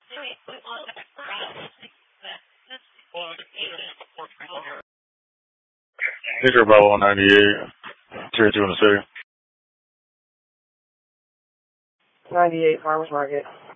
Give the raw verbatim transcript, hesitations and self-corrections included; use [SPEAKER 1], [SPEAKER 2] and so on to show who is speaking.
[SPEAKER 1] Nitro Bravo one ninety-eight, three two in the city.
[SPEAKER 2] ninety-eight Farmers Market.